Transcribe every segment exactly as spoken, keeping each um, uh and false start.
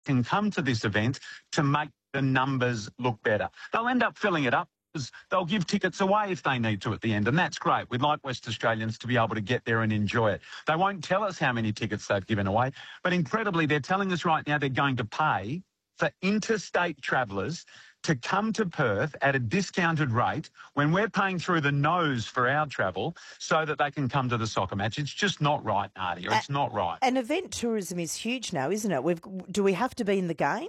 can come to this event to make the numbers look better. They'll end up filling it up because they'll give tickets away if they need to at the end, and that's great. We'd like West Australians to be able to get there and enjoy it. They won't tell us how many tickets they've given away, but incredibly, they're telling us right now they're going to pay for interstate travellers to come to Perth at a discounted rate when we're paying through the nose for our travel so that they can come to the soccer match. It's just not right, Nadia. It's uh, not right. And event tourism is huge now, isn't it? We've, do we have to be in the game?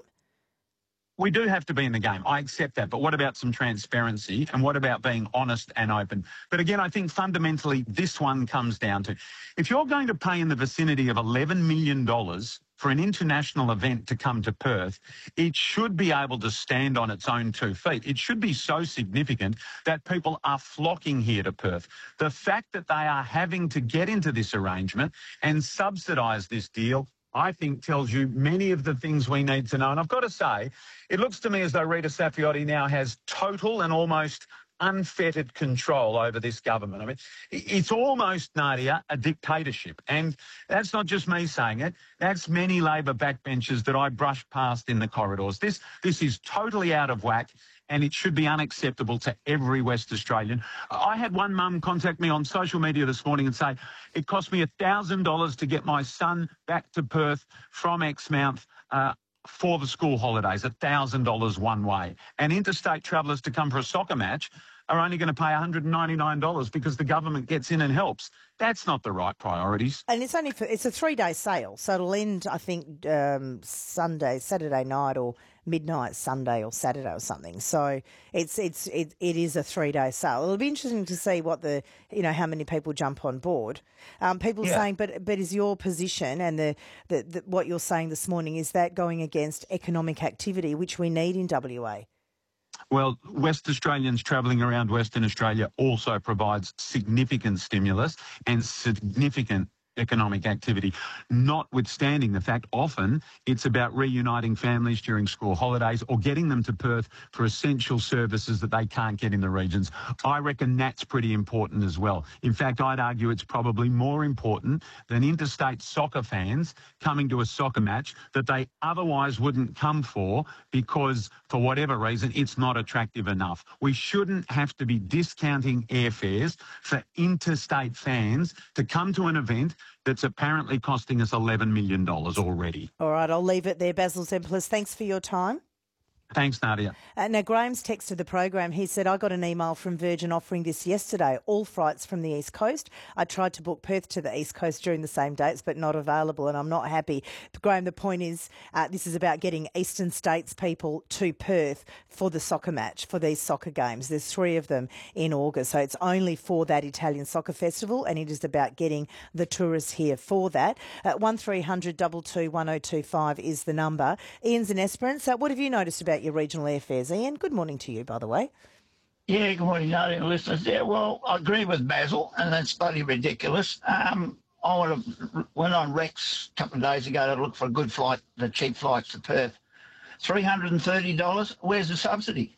We do have to be in the game. I accept that. But what about some transparency and what about being honest and open? But again, I think fundamentally this one comes down to if you're going to pay in the vicinity of eleven million dollars for an international event to come to Perth, it should be able to stand on its own two feet. It should be so significant that people are flocking here to Perth. The fact that they are having to get into this arrangement and subsidise this deal, I think, tells you many of the things we need to know. And I've got to say, it looks to me as though Rita Saffioti now has total and almost unfettered control over this government. I mean, it's almost, Nadia, a dictatorship. And that's not just me saying it. That's many Labor backbenchers that I brushed past in the corridors. This, this is totally out of whack, and it should be unacceptable to every West Australian. I had one mum contact me on social media this morning and say, it cost me one thousand dollars to get my son back to Perth from Exmouth uh, for the school holidays, one thousand dollars one way. And interstate travellers to come for a soccer match are only going to pay one hundred ninety-nine dollars because the government gets in and helps. That's not the right priorities. And it's only for, it's a three-day sale, so it'll end, I think, um, Sunday, Saturday night or midnight Sunday or Saturday or something. So it's it's it, it is a three-day sale. It'll be interesting to see what the you know how many people jump on board. Um, people yeah. saying, but but is your position and the, the, the what you're saying this morning, is that going against economic activity, which we need in W A? Well, West Australians travelling around Western Australia also provides significant stimulus and significant economic activity, notwithstanding the fact often it's about reuniting families during school holidays or getting them to Perth for essential services that they can't get in the regions. I reckon that's pretty important as well. In fact, I'd argue it's probably more important than interstate soccer fans coming to a soccer match that they otherwise wouldn't come for because, for whatever reason, it's not attractive enough. We shouldn't have to be discounting airfares for interstate fans to come to an event that's apparently costing us eleven million dollars already. All right, I'll leave it there. Basil Zempilas, thanks for your time. Thanks, Nadia. Uh, now, Graham's texted the program. He said, I got an email from Virgin offering this yesterday, all flights from the East Coast. I tried to book Perth to the East Coast during the same dates, but not available, and I'm not happy. But Graham, the point is, uh, this is about getting Eastern States people to Perth for the soccer match, for these soccer games. There's three of them in August, so it's only for that Italian soccer festival, and it is about getting the tourists here for that. Uh, one three hundred two two one oh two five is the number. Ian's in Esperance. Uh, what have you noticed about your regional airfares, Ian? Good morning to you, by the way. Yeah, good morning, Nadia and listeners. Yeah, well, I agree with Basil, and that's bloody ridiculous. Um, I would have went on Rex a couple of days ago to look for a good flight, the cheap flights to Perth. three hundred thirty dollars. Where's the subsidy?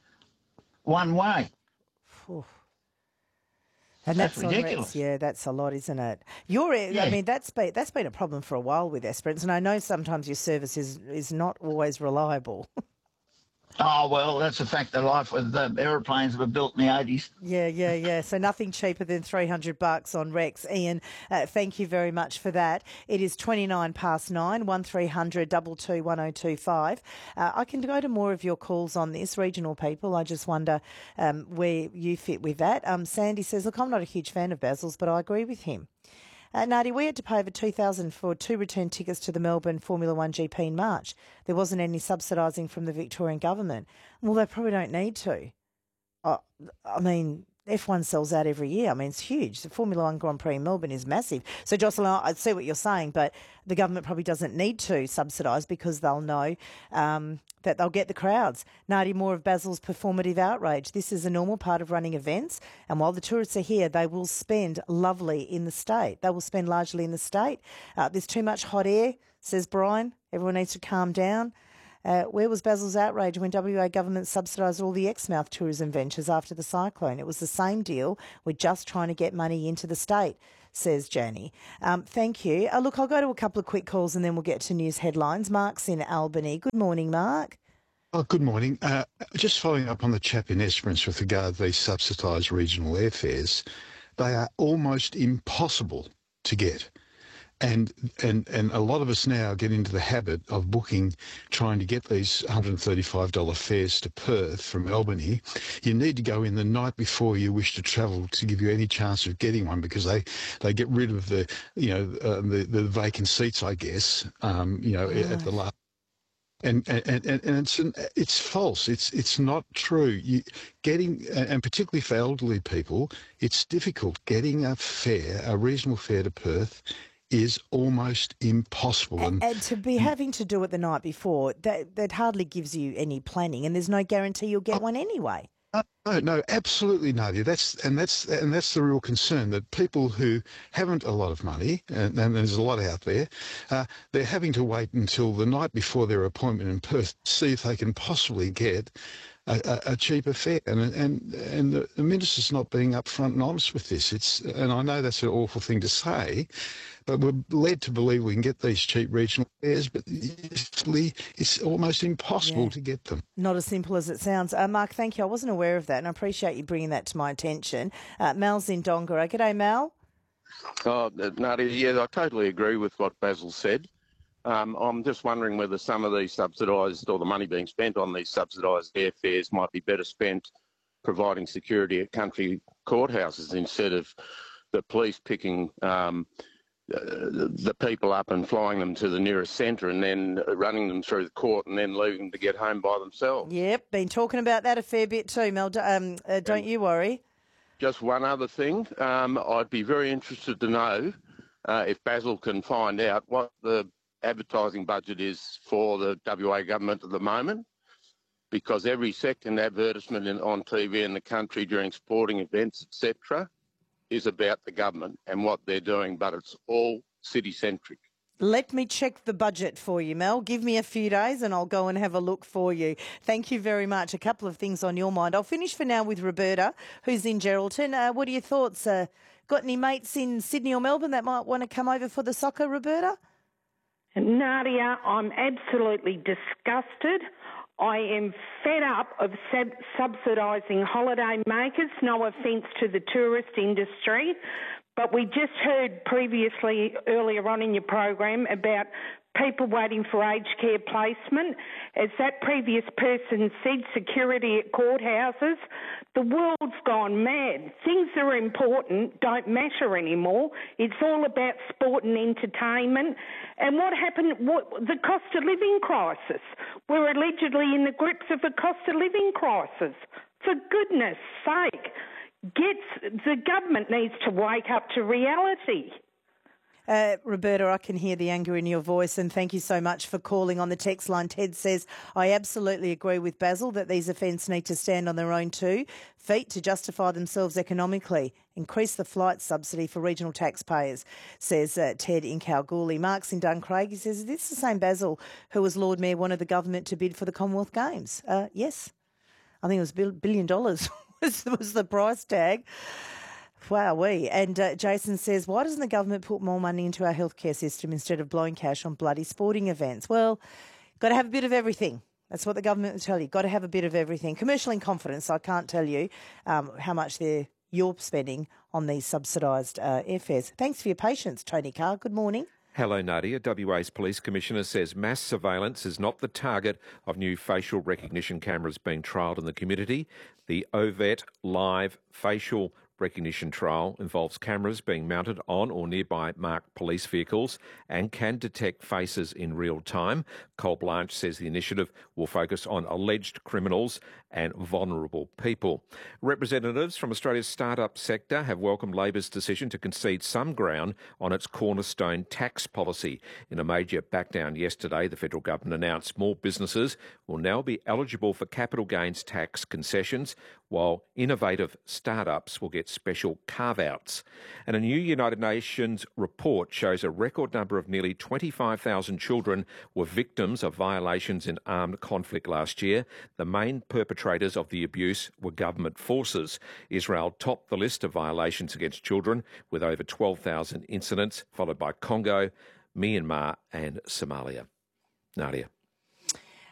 One way. Oof. And that's, that's ridiculous. Rex. Yeah, that's a lot, isn't it? Your, yeah. I mean, that's been that's been a problem for a while with Esperance, and I know sometimes your service is is not always reliable. Oh, well, that's a fact of life with the aeroplanes that were built in the eighties. Yeah, yeah, yeah. So nothing cheaper than three hundred bucks on Rex. Ian, uh, thank you very much for that. It is twenty-nine past nine, one three hundred two two one oh two five. Uh, I can go to more of your calls on this, regional people. I just wonder um, where you fit with that. Um, Sandy says, look, I'm not a huge fan of Basil's, but I agree with him. Uh, Nadia, we had to pay over two thousand dollars for two return tickets to the Melbourne Formula One G P in March. There wasn't any subsidising from the Victorian government. Well, they probably don't need to. Uh, I mean, F one sells out every year. I mean, it's huge. The Formula One Grand Prix in Melbourne is massive. So, Jocelyn, I see what you're saying, but the government probably doesn't need to subsidise because they'll know um, that they'll get the crowds. Nadia, more of Basil's performative outrage. This is a normal part of running events, and while the tourists are here, they will spend lovely in the state. They will spend largely in the state. Uh, there's too much hot air, says Brian. Everyone needs to calm down. Uh, where was Basil's outrage when W A government subsidised all the Exmouth tourism ventures after the cyclone? It was the same deal. We're just trying to get money into the state, says Janny. Um, thank you. Uh, look, I'll go to a couple of quick calls and then we'll get to news headlines. Mark's in Albany. Good morning, Mark. Oh, good morning. Uh, just following up on the chap in Esperance with regard to these subsidised regional airfares, they are almost impossible to get. And, and and a lot of us now get into the habit of booking, trying to get these one hundred thirty-five dollars fares to Perth from Albany. You need to go in the night before you wish to travel to give you any chance of getting one, because they, they get rid of the, you know, uh, the, the vacant seats, I guess, um, you know, right. at the last. And and, and, and it's an, it's false. It's it's not true. You getting, and particularly for elderly people, it's difficult. Getting a fare, a reasonable fare to Perth, is almost impossible. And, and to be having to do it the night before, that that hardly gives you any planning, and there's no guarantee you'll get oh, one anyway. No, no, absolutely, Nadia. That's and that's and that's the real concern, that people who haven't a lot of money, and, and there's a lot out there, uh, they're having to wait until the night before their appointment in Perth to see if they can possibly get a, a, a cheaper fare. And and and the, the minister's not being upfront and honest with this. It's and I know that's an awful thing to say, but we're led to believe we can get these cheap regional fares, but it's almost impossible yeah. to get them. Not as simple as it sounds. Uh, Mark, thank you. I wasn't aware of that, and I appreciate you bringing that to my attention. Uh, Mel's in Dongara. G'day, Mel. Oh, Nadia, yeah, I totally agree with what Basil said. Um, I'm just wondering whether some of these subsidised, or the money being spent on these subsidised airfares, might be better spent providing security at country courthouses instead of the police picking um, the people up and flying them to the nearest centre and then running them through the court and then leaving them to get home by themselves. Yep, been talking about that a fair bit too, Mel. Um, uh, don't and you worry. Just one other thing. Um, I'd be very interested to know uh, if Basil can find out what the advertising budget is for the W A government at the moment, because every second advertisement in, on T V in the country during sporting events, et cetera, is about the government and what they're doing, but it's all city-centric. Let me check the budget for you, Mel. Give me a few days and I'll go and have a look for you. Thank you very much. A couple of things on your mind. I'll finish for now with Roberta, who's in Geraldton. Uh, what are your thoughts? Uh, got any mates in Sydney or Melbourne that might want to come over for the soccer, Roberta? Nadia, I'm absolutely disgusted. I am fed up of sub- subsidising holiday makers, no offence to the tourist industry, but we just heard previously, earlier on in your program, about people waiting for aged care placement. As that previous person said, security at courthouses. The world's gone mad. Things that are important don't matter anymore. It's all about sport and entertainment. And what happened, what, the cost of living crisis. We're allegedly in the grips of a cost of living crisis. For goodness sake, gets, the government needs to wake up to reality. Uh, Roberta, I can hear the anger in your voice, and thank you so much for calling on the text line. Ted says, I absolutely agree with Basil that these offenders need to stand on their own two feet to justify themselves economically. Increase the flight subsidy for regional taxpayers, says uh, Ted in Kalgoorlie. Mark's in Duncraig. He says, is this the same Basil who, as Lord Mayor, wanted the government to bid for the Commonwealth Games? Uh, yes. I think it was a billion dollars was, was the price tag. Wowee. And uh, Jason says, why doesn't the government put more money into our healthcare system instead of blowing cash on bloody sporting events? Well, got to have a bit of everything. That's what the government will tell you. Got to have a bit of everything. Commercial in confidence, I can't tell you um, how much they're, you're spending on these subsidised uh, airfares. Thanks for your patience, Tony Carr. Good morning. Hello, Nadia. W A's Police Commissioner says mass surveillance is not the target of new facial recognition cameras being trialled in the community. The O V E T Live facial recognition trial involves cameras being mounted on or nearby marked police vehicles and can detect faces in real time. Col Blanche says the initiative will focus on alleged criminals and vulnerable people. Representatives from Australia's start-up sector have welcomed Labor's decision to concede some ground on its cornerstone tax policy. In a major backdown yesterday, the federal government announced small businesses will now be eligible for capital gains tax concessions while innovative startups will get special carve-outs. And a new United Nations report shows a record number of nearly twenty-five thousand children were victims of violations in armed conflict last year. The main perpetrators of the abuse were government forces. Israel topped the list of violations against children with over twelve thousand incidents, followed by Congo, Myanmar and Somalia. Nadia.